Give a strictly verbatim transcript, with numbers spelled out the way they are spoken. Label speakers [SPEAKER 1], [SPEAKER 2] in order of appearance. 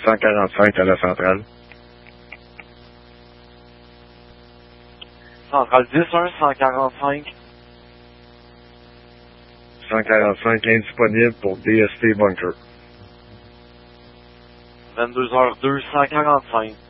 [SPEAKER 1] cent quarante-cinq à la centrale.
[SPEAKER 2] Centrale dix un, cent quarante-cinq.
[SPEAKER 1] cent quarante-cinq indisponible pour D S T Bunker.
[SPEAKER 2] vingt-deux heures deux, cent quarante-cinq.